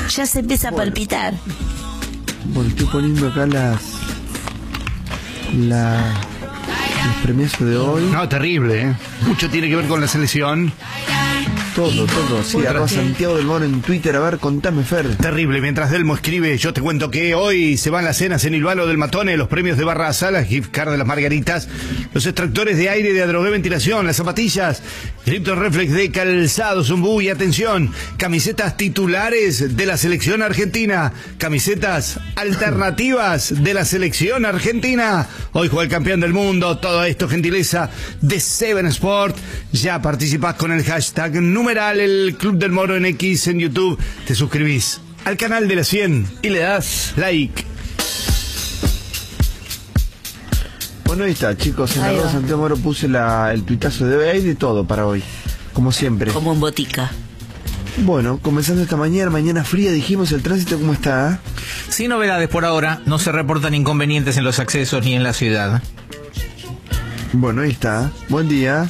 Ya se empieza a palpitar. Bueno, estoy poniendo acá los premiazos de hoy. No, terrible, ¿eh? Mucho tiene que ver con la selección. Todo. Sí, Santiago del Moro en Twitter. A ver, contame, Fer. Terrible. Mientras Delmo escribe, yo te cuento que hoy se van las cenas en Ilvalo del Matone, los premios de Barra Salas, gift card de las Margaritas, los extractores de aire de Adrogué Ventilación, las zapatillas, Crypto Reflex de Calzado Zumbú y atención, camisetas titulares de la selección argentina, camisetas alternativas de la selección argentina. Hoy juega el campeón del mundo. Todo esto gentileza de Seven Sport. Ya participás con el hashtag numeral el Club del Moro en X en YouTube. Te suscribís al canal de la 100 y le das like. Bueno, ahí está, chicos. En la Santiago Moro puse el tuitazo de hoy. Hay de todo para hoy, como siempre. Como en botica. Bueno, comenzando esta mañana fría, dijimos, el tránsito, ¿cómo está? Sin novedades por ahora, no se reportan inconvenientes en los accesos ni en la ciudad. Bueno, ahí está. Buen día.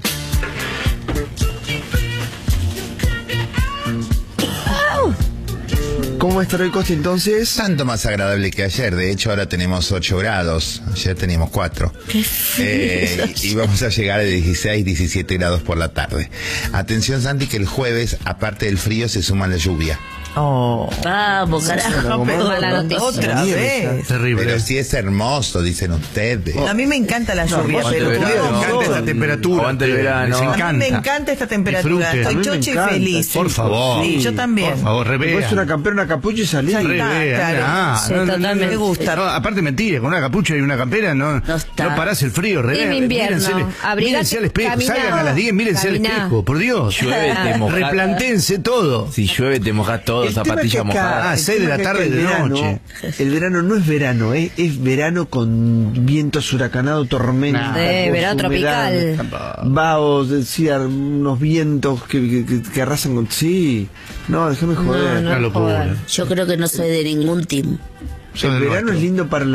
¿Cómo va a estar hoy, Costa, entonces? Tanto más agradable que ayer. De hecho, ahora tenemos 8 grados. Ayer teníamos 4. Y vamos a llegar a 16, 17 grados por la tarde. Atención, Santi, que el jueves, aparte del frío, se suma la lluvia. Vamos, carajo, mala noticia. Otra vez. Terrible. Pero sí es hermoso, dicen ustedes. A mí me encanta la lluvia, pero Me encanta esta temperatura. Aguante el verano. Les encanta. a mí me encanta esta temperatura. Disfruten. Estoy chocha y feliz. Por favor. Sí, yo también. Por favor, Después revean. una campera, una capucha y salí. Ya está, Revean. claro. Sí, totalmente. Me gusta. No, aparte mentira, con una capucha y una campera no está. parás el frío, revean. En invierno, Mírense al espejo, caminá, salgan a las 10, mírense caminá. al espejo, por Dios. Llueve, te mojás. Replantéense todo. Si llueve, te mojas todo, El tema es zapatilla que acá- mojada. Ah, el 6 de la tema es tarde que de noche. El verano no es verano, es verano con vientos huracanados, tormentas. Verano humedad, tropical. Vaos, decía, unos vientos que arrasan con... Sí, no, déjame joder. Una locura. Yo creo que no soy de ningún team. Son El del verano nuestro. es lindo para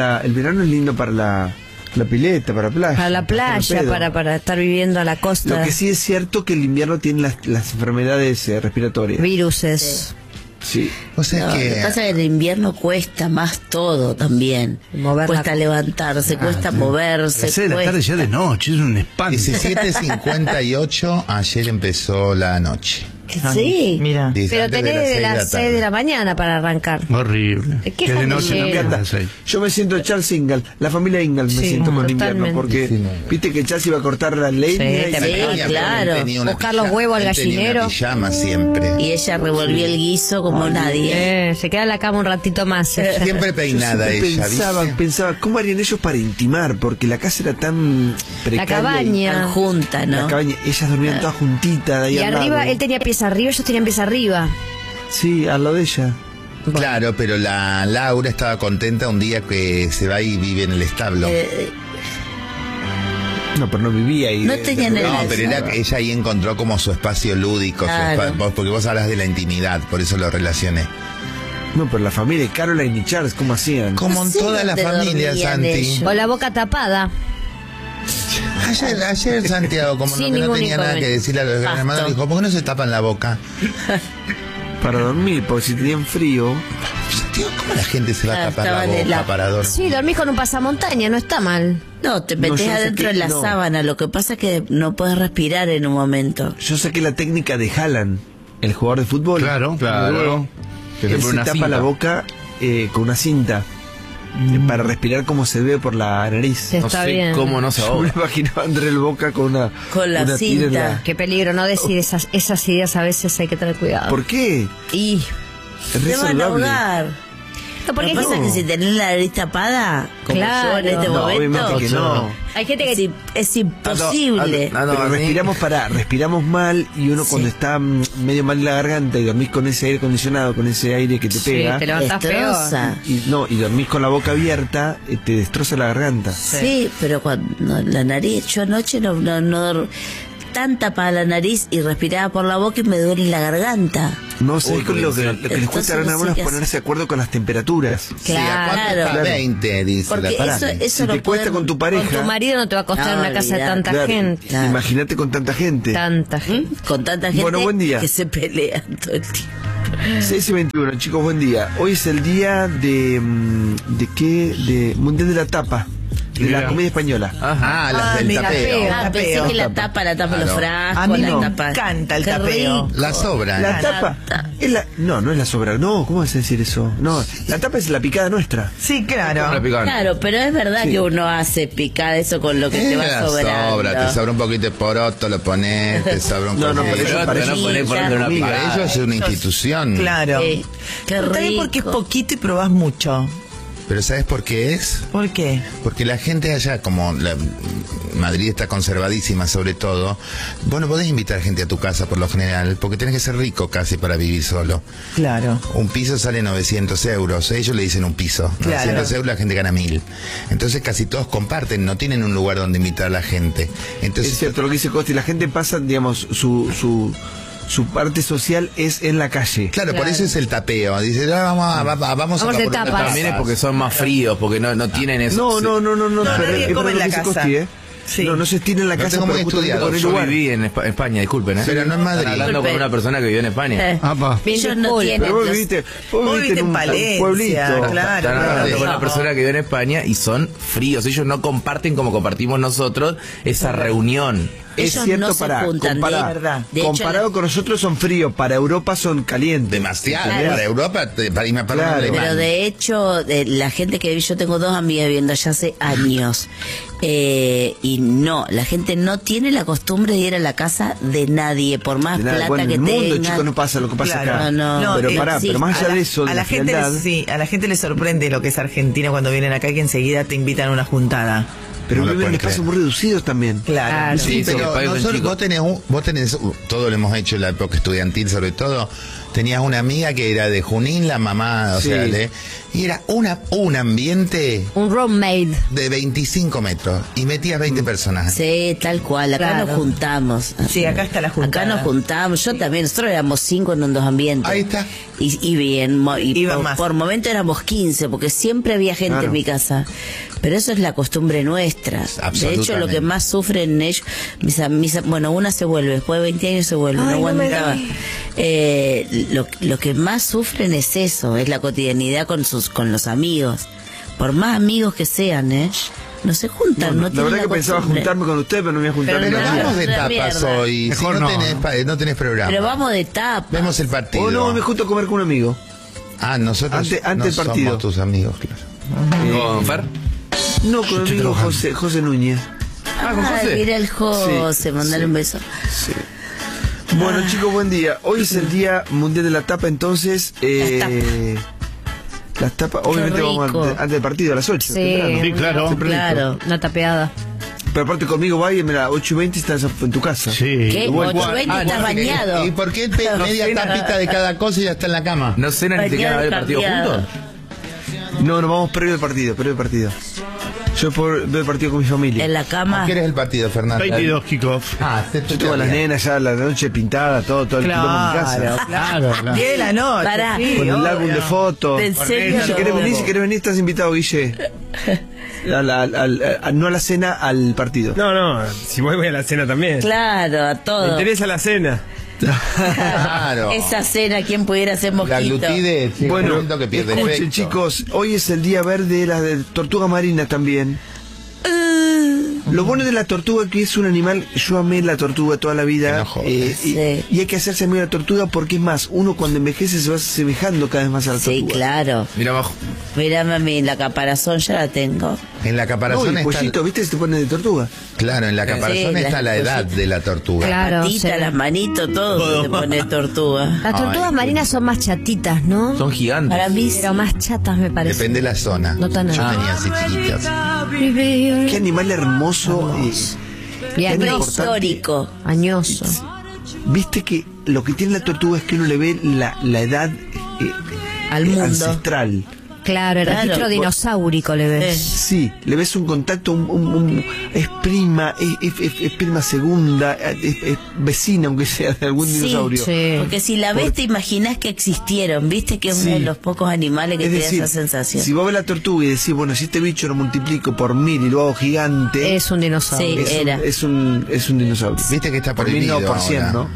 la pileta, para la playa. Para la playa, pedo. para estar viviendo a la costa. Lo que sí es cierto que el invierno tiene las enfermedades respiratorias. Viruses. Sí. O sea No, lo que que... pasa es que en invierno cuesta más todo también. Mover Cuesta la- levantarse, cuesta moverse. 6 de la cuesta- tarde ya de noche, es un espanto. 17:58, ayer empezó la noche. Sí. Mira. Dice, Pero antes de tenés de las las 6 tarde. de la mañana para arrancar. Horrible. ¿Qué Que de gente noche no llega? queda a las 6. Yo me siento Charles Ingalls, la familia Ingalls me Sí, siento con totalmente. invierno, porque viste que Charles iba a cortar la leña Sí, y te Sí, metías. claro. Él tenía una Buscar los pijama, huevos al él tenía una gallinero. pijama siempre. Y ella revolvió el guiso como nadie. Se queda en la cama un ratito más. Siempre peinada Yo ella, siempre pensaba, ¿cómo harían ellos para intimar? Porque la casa era tan precaria. cabaña. Tan junta, La ¿no? cabaña, ellas dormían todas juntitas. Ahí Y al arriba, lado. él tenía pies arriba, ellos tenían pies arriba. Sí, al lado de ella. Claro, pero la Laura estaba contenta un día que se va y vive en el establo. No, pero no vivía ahí. No tenían No, pero ella ahí encontró como su espacio lúdico, Claro. porque vos hablas de la intimidad, por eso lo relacioné. No, pero la familia de Caroline y Charles, ¿cómo hacían? Como en sé toda la dónde familia, dormían Santi. ellos. Con la boca tapada. Ayer Santiago, como Sin no ningún tenía nada que inconveniente. decirle a los Pasto. hermanos, dijo, ¿por qué no se tapan la boca? Para dormir, porque si tenían frío. Tío, ¿cómo la gente se va a Claro, tapar la estaban en boca la- para dormir? Sí, dormís con un pasamontaña, no está mal. No, te metes yo sé adentro que de la no. sábana. Lo que pasa es que no puedes respirar en un momento. Yo saqué la técnica de Haaland, el jugador de fútbol. Claro. Que te Él pone se una tapa cinta. la boca con una cinta para respirar como se ve por la nariz. No Está sé bien. cómo no se Yo me ahoga. imaginaba a André el Boca con una la una tira en cinta. la- Qué peligro, no decir esas ideas, a veces hay que tener cuidado. ¿Por qué? Y Es re Te van a saludable. ahogar. no, porque Lo que pasa es que si tenés la nariz tapada, como Claro. yo en este No, obviamente momento, que no. hay gente que es imposible. Pero respiramos mal y uno cuando está medio mal en la garganta y dormís con ese aire acondicionado, con ese aire que te sí, pega, te levantás peor. Destroza. y dormís con la boca abierta, te destroza la garganta. Sí, pero cuando la nariz, yo anoche no tan tapada la nariz y respiraba por la boca y me duele la garganta. No sé, Uy, lo que les entonces cuesta a no sé algunos qué ponerse de acuerdo con las temperaturas. Sí, ¿a cuánto Claro. está? 20, dice Porque la eso, Tati. eso Si lo te cuesta podemos- con tu Con pareja, tu marido no te va a costar No, una casa de olvidate. tanta claro, gente. Claro. imagínate con tanta gente. Tanta gente. con tanta gente Bueno, buen día. que se pelean todo el tiempo. 6:21, chicos, buen día. Hoy es el día de qué? De Mundial de la Tapa, de la comedia española. Las del mira, tapeo. Pensé que la tapa los frascos. A mí la me tapa. encanta el Qué tapeo. rico. La sobra. La tapa es la... No es la sobra. No, ¿cómo vas a decir eso? No, la tapa es la picada nuestra. Sí, claro. Claro, pero es verdad que uno hace picada eso con lo que te va La sobrando. sobra, te sobra un poquito de poroto, lo pones, te sobra un No, poquito. pero eso para ellos Para ellos es una institución. Claro. Sí, qué Pero también rico. porque es poquito y probás mucho. Pero ¿sabes por qué es? ¿Por qué? Porque la gente allá, como Madrid está conservadísima sobre todo, vos no podés invitar gente a tu casa por lo general, porque tenés que ser rico casi para vivir solo. Claro. Un piso sale 900 euros, ellos le dicen un piso. Claro. 900 euros la gente gana 1000. Entonces casi todos comparten, no tienen un lugar donde invitar a la gente. Entonces Es cierto lo que dice Costi, la gente pasa, digamos, su parte social es en la calle. Claro, por eso es el tapeo. Dice, vamos a Vamos de poner tapas. También es porque son más fríos, porque no tienen eso. No, No, pero nadie es come en lo la que dice casa. Costi, ¿eh? Sí. No se estira en la No casa, tengo muy pero justamente estudiado. por el Yo lugar. viví en España, disculpen, ¿eh? Pero no en Madrid. Están hablando con Disculpe. una persona que vivió en España. Ellos no tienen Pero vos los- viviste en un Palencia, pueblito. claro. Están hablando claro. con una persona que vive en España y son fríos. Ellos no comparten como compartimos nosotros esa reunión. Es Ellos cierto, no se para juntan, comparar. de hecho, Comparado con nosotros son fríos, para Europa son calientes. Demasiado. Claro. Para Europa, para irme a Claro. alemán. Pero de hecho, la gente que yo tengo 2 amigas viviendo allá hace años. Y no, la gente no tiene la costumbre de ir a la casa de nadie, por más De nada. plata Bueno, en que el mundo, tengan. chicos, no pasa lo que pasa Claro. acá. No, pero no, pará, sí, pero más allá de eso, A de la la gente frialdad, a la gente le sorprende lo que es Argentina cuando vienen acá, que enseguida te invitan a una juntada. pero No lo viven en pueden espacios creer. muy reducidos también. Claro. Sí, Sí, pero porque nosotros, chicos. vos tenés, todo lo hemos hecho en la época estudiantil sobre todo, tenías una amiga que era de Junín, la mamá, o Sí. sea, y era un ambiente Un roommate. de 25 metros y metías 20 personas. Sí, tal cual, acá Claro. nos juntamos. Sí, acá está la juntada. Acá nos juntamos, yo también, nosotros éramos 5 en 2 ambientes. Ahí está. Y bien, Iban más. por momento éramos 15, porque siempre había gente Claro. en mi casa. Pero eso es la costumbre nuestra. De hecho, Absolutamente. lo que más sufren ellos, bueno, una se vuelve, después de 20 años se vuelve, Ay, no no me aguantaba. digas. Lo que más sufren es eso, es la cotidianidad con los amigos. Por más amigos que sean, no se juntan, no la tienen verdad que pensaba costumbre. juntarme con usted, pero no me voy a juntar Pero Pero en la no, vida. vamos de la tapas mierda. hoy, Mejor si no, no. no tenés programa. Pero vamos de tapa. Vemos el partido. O no, me junto a comer con un amigo. Nosotros Ante no el partido. somos tus amigos, claro. ¿Con Fer? No, con un amigo José Núñez. ¿con Ay, José? mira el José, Sí, mandale un beso. Bueno, chicos, buen día. Hoy es el Día Mundial de la Tapa, entonces... las tapas, obviamente vamos rico. antes del partido, a las 8. Sí. temprano. Sí, claro. Claro. Una tapeada. Pero aparte conmigo va y mira, 8:20 estás en tu casa. Sí. ¿Qué? Igual. 8:20 estás bañado. ¿Y por qué media tapita de cada cosa y ya está en la cama? ¿No cenan ni te quedan a ver el partido Cambiado. juntos? No, vamos previo al partido, Yo veo el partido con mi familia. En la cama. ¿Qué eres el partido, Fernando? 22 kickoff. Yo tengo a las nenas ya la noche pintada, todo el quilombo en mi casa. Claro, claro. 10 de la noche. Pará. sí, Con el obvio. álbum de fotos. ¿En serio? Si querés venir, estás invitado, Guille. No a la cena, al partido. No, si voy a la cena también. Claro, a Me todo. interesa la cena. Claro. Esa cena, ¿quién pudiera hacer La mosquito? glutide, sí, Bueno, un momento que pierde escuchen, efecto. chicos, hoy es el día verde de la de tortuga marina también. Lo bueno de la tortuga que es un animal, yo amé la tortuga toda la Que vida, no jodas. Sí. y hay que hacerse amigo de la tortuga porque es más, uno cuando envejece se va asemejando cada vez más a la Sí, tortuga. claro. Mira abajo. Mira, mami, la caparazón ya la tengo. En la No, caparazón el está... pollito, ¿viste? Se te pone de tortuga. Claro, en la caparazón Sí, está la edad cositas. de la tortuga. Claro. Patitas, sí. las manitos, todo se pone tortuga. Las tortugas Ay, marinas son más chatitas, ¿no? Son gigantes. Para mí sí. Pero más chatas me parece. Depende de la zona. No tan Yo alto. tenía así chiquitas. Qué animal hermoso. Y Qué añoso. Histórico. Añoso. Viste que lo que tiene la tortuga es que uno le ve la edad Al mundo. ancestral. Claro, el Claro. registro dinosaurico le ves. Sí, le ves un contacto, es prima, es prima segunda, es vecina, aunque sea de algún Sí, dinosaurio. Sí. Porque si la ves te imaginas que existieron, viste que es uno Sí. de los pocos animales que Es te decir, da esa sensación. si vos ves la tortuga y decís, bueno, si este bicho lo multiplico por 1000 y lo hago gigante, Es un dinosaurio. Sí. era. es un dinosaurio. Viste que está Por prohibido 1000 no, por 100, ahora. ¿no?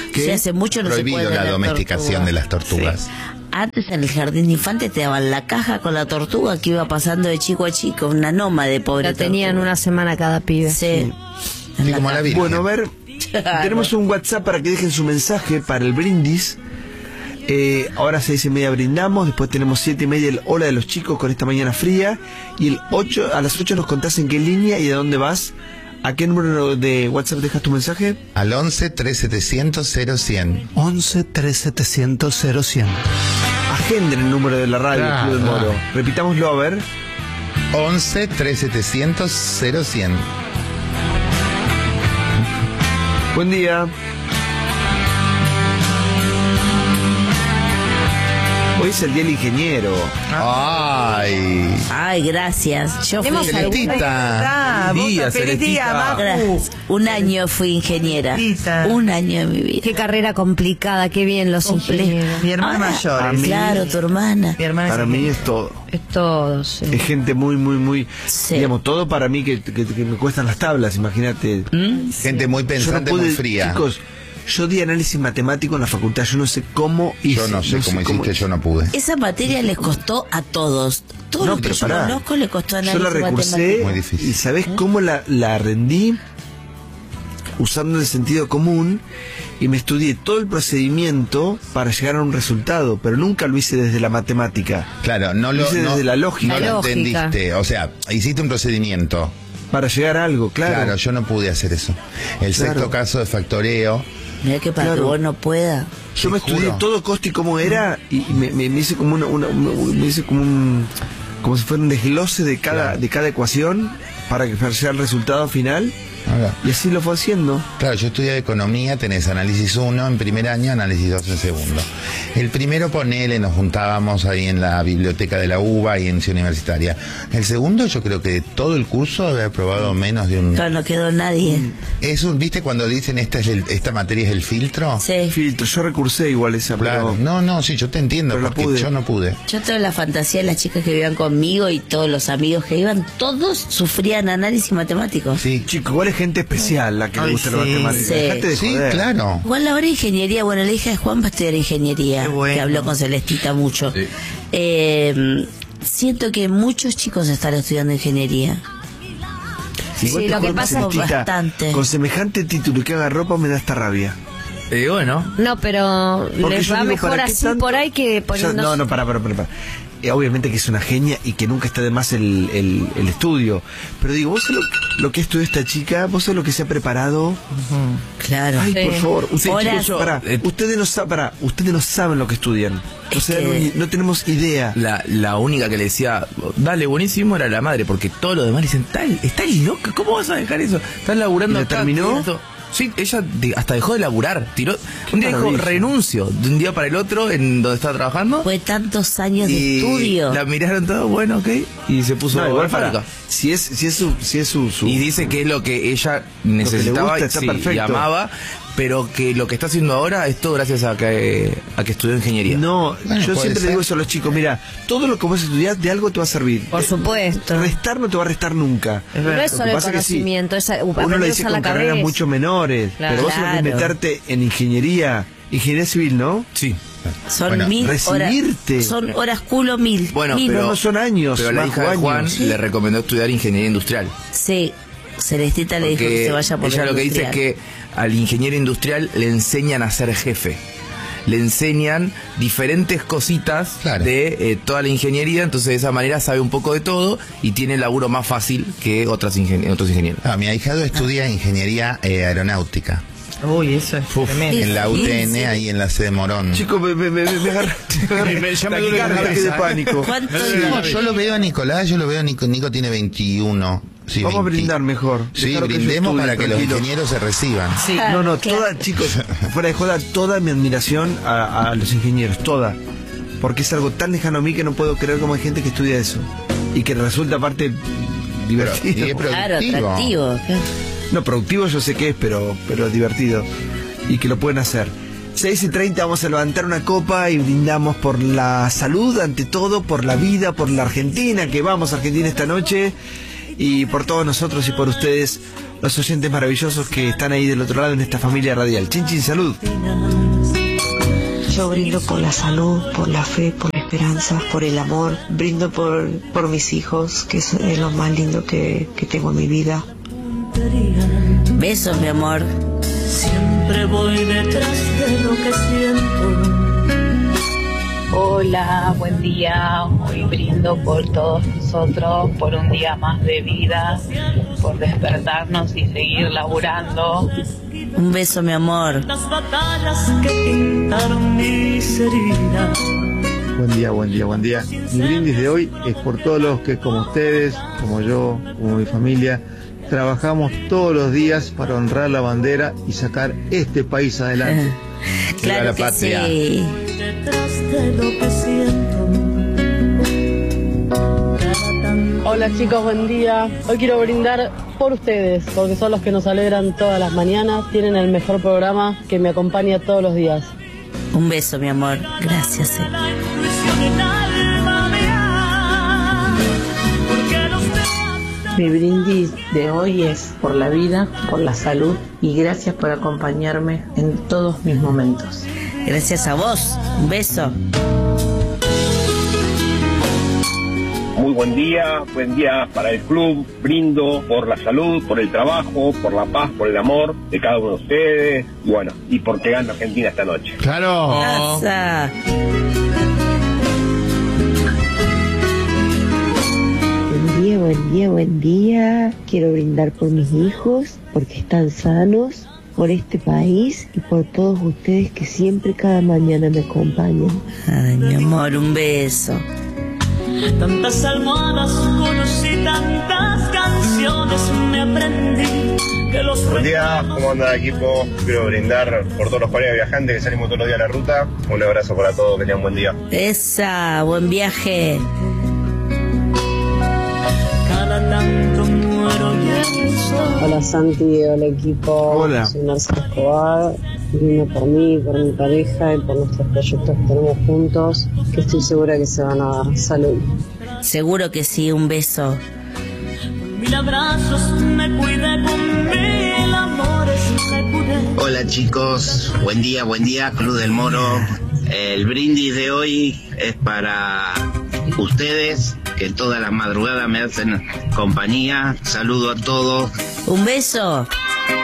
¿Qué? Sí, hace mucho no se Prohibido puede la tener domesticación tortuga. de las tortugas. Antes en el jardín de infantes te daban la caja con la tortuga que iba pasando de chico a chico, una nómade, pobre. La tenían tortuga. una semana cada pibe. Sí. Sí, En la como la caja. Virgen. Bueno, a ver, tenemos un WhatsApp para que dejen su mensaje para el brindis. Ahora 6:30 brindamos, después tenemos 7:30 el Hola de los Chicos con esta mañana fría. Y a las 8 nos contás en qué línea y a dónde vas. ¿A qué número de WhatsApp dejas tu mensaje? Al 11 3700 0100. 11 3700 0100. Agenden el número de la radio, Claro. Club del Moro. Repitámoslo, a ver. 11 3700 0100. Buen día. Hoy es el Día del Ingeniero. Ay. Ay, gracias. Yo fui Tenemos Celestita. Ah, Feliz día, vos, feliz día, Celestita. Macu. Gracias. Un año fui ingeniera. Celestita. Un año de mi vida. Qué carrera complicada, qué bien los ingenieros. Mi hermana Ahora, mayor. a mí- Claro, tu hermana. Mi hermana Para es mí es todo. Es todo, sí. Es gente muy, Sí. digamos, todo para mí que me cuestan las tablas, imagínate. Gente muy Yo no pensante, muy fría. chicos, yo di análisis matemático en la facultad, yo no sé cómo hice. Yo no sé cómo hiciste, yo no pude. Esa materia les costó a todos. Todo No, lo que pero yo pará. conozco le costó a Yo análisis la recursé matemático. Muy difícil. y ¿sabés cómo la rendí? Usando el sentido común y me estudié todo el procedimiento para llegar a un resultado, pero nunca lo hice desde la matemática, Claro, no lo, Dice no, desde la lógica. no lo La lógica. entendiste. O sea, hiciste un procedimiento. para llegar a algo, claro. Claro, yo no pude hacer eso. El Claro. sexto caso de factoreo. Mirá que para que Claro. vos no puedas. Yo me Te estudié juro. todo costo y cómo era y me hice como me hice como como si fuera un desglose de cada ecuación para que para llegar al resultado final Ahora, y así lo fue haciendo. claro, yo estudié economía, tenés análisis 1 en primer año, análisis 2 en segundo. El primero, ponele, nos juntábamos ahí en la biblioteca de la UBA y en Ciudad Universitaria. El segundo, yo creo que todo el curso debe haber probado menos de un... Claro, no quedó nadie. Es un, ¿viste cuando dicen esta materia es el filtro? Sí. Filtro, yo recursé igual esa, Claro, pero no, sí, yo te entiendo, pero no porque pude. yo no pude. Yo tengo la fantasía de las chicas que vivían conmigo y todos los amigos que iban, todos sufrían análisis matemático. Sí, chico, igual es gente especial la que le Ay, gusta la sí, matemática. sí. Dejate de sí, joder. claro. Igual ahora ingeniería, bueno, la hija de Juan va a estudiar ingeniería, Qué bueno. que habló con Celestita mucho. Sí. Siento que muchos chicos están estudiando ingeniería. Igual Sí, te lo que juro, pasa es que Celestita, bastante. con semejante título y que haga ropa me da esta rabia. Bueno, No, pero Porque les yo va digo, mejor ¿para qué así tanto? por ahí que O sea, poniendo... no, para. Obviamente que es una genia y que nunca está de más el estudio. Pero digo, vos sabés lo que estudió esta chica, vos sabés lo que se ha preparado. Claro. Ay, Sí. por favor, Horas. ustedes no saben lo que estudian. O Es sea, que- no tenemos idea. la única que le decía, dale, buenísimo, era la madre, porque todos los demás le dicen, estás loca, ¿cómo vas a dejar eso? Estás laburando ¿Y la acá, terminó? esto". Sí, ella hasta dejó de laburar, tiró. Un día dijo, maravilla. renuncio, de un día para el otro, en donde estaba trabajando. Fue tantos años de Y estudio. la miraron todo, bueno, ok, y se puso No, a igual la fábrica. para. Si es su Y dice que es lo que ella necesitaba gusta, está sí, y perfecto. amaba, pero que lo que está haciendo ahora es todo gracias a que estudió ingeniería. No, Bueno, yo puede siempre ser. digo eso a los chicos, mira, todo lo que vos estudiás de algo te va a servir. Por supuesto. Restar no te va a restar nunca. No es Lo solo que el pasa es que sí, conocimiento, es uno lo aprender a dice usar la con carreras cabeza. mucho menores, Claro. pero vos tenés que Claro. meterte en ingeniería civil, ¿no? Sí. Son Bueno, 1000 recibirte. horas. Son horas culo 1000. Bueno, 1000. pero no son años, Pero la bajo hija de Juan años. le recomendó estudiar ingeniería industrial. Sí. Celestita le dijo que Porque se vaya por ella la lo que dice es industrial. que al ingeniero industrial le enseñan a ser jefe. Le enseñan diferentes cositas Claro. de toda la ingeniería, entonces de esa manera sabe un poco de todo y tiene el laburo más fácil que otros ingenieros. Ah, mi ahijado estudia ingeniería aeronáutica Uy, eso es tremendo. en la Sí, UTN, sí. ahí en la sede Morón. Chicos, me agarra. Ya me duele la ataque cabeza. de pánico. ¿Cuánto No, yo lo veo a Nicolás, Nico tiene 21. Sí, Vamos a 20. brindar mejor. Sí, Dejalo que yo brindemos estudie, para que los tranquilo. ingenieros se reciban. Sí. No, no, Claro. toda, chicos, fuera de joda, toda mi admiración a los ingenieros, toda. Porque es algo tan lejano a mí que no puedo creer cómo hay gente que estudia eso. Y que resulta aparte divertido. Y es Claro, productivo. atractivo. No, productivo yo sé que es, pero divertido. Y que lo pueden hacer. 6:30 vamos a levantar una copa y brindamos por la salud, ante todo, por la vida, por la Argentina, que vamos a Argentina esta noche, y por todos nosotros y por ustedes, los oyentes maravillosos que están ahí del otro lado en esta familia radial. Chin, chin, salud. Yo brindo por la salud, por la fe, por la esperanza, por el amor. Brindo por mis hijos, que es lo más lindo que tengo en mi vida. Besos, mi amor. Siempre voy detrás de lo que siento. Hola, buen día. Hoy brindo por todos nosotros, por un día más de vida, por despertarnos y seguir laburando. Un beso, mi amor. Las batallas que pintaron mis heridas. Buen día, buen día, buen día. Mi brindis de hoy es por todos los que, como ustedes, como yo, como mi familia, trabajamos todos los días para honrar la bandera y sacar este país adelante. Claro la que patria. sí. Detrás de lo que siento. Hola chicos, buen día. Hoy quiero brindar por ustedes, porque son los que nos alegran todas las mañanas. Tienen el mejor programa que me acompaña todos los días. Un beso, mi amor. Gracias. Mi brindis de hoy es por la vida, por la salud y gracias por acompañarme en todos mis momentos. Gracias a vos. Un beso. Muy buen día para el club. Brindo por la salud, por el trabajo, por la paz, por el amor de cada uno de ustedes. Bueno, y porque gana Argentina esta noche. Claro. Pasa. Buen día. Quiero brindar por mis hijos, porque están sanos, por este país y por todos ustedes que siempre cada mañana me acompañan. Ay, mi amor, un beso. Tantas almohadas conocí, tantas canciones me aprendí. Que los Buen día, ¿cómo anda equipo? Quiero brindar por todos los colegas viajantes que salimos todos los días a la ruta. Un abrazo para todos, que tengan un buen día. Esa, buen viaje. Cada tanto muero y Hola Santi, hola equipo. Hola. Soy Narciso Escobar. Brindo por mí, por mi pareja y por nuestros proyectos que tenemos juntos, que estoy segura que se van a dar. Salud. Seguro que sí, un beso. mil abrazos me cuidé, con mil amores me curé. Hola chicos, buen día, Club del Moro. El brindis de hoy es para ustedes, que toda la madrugada me hacen compañía. Saludo a todos. Un beso.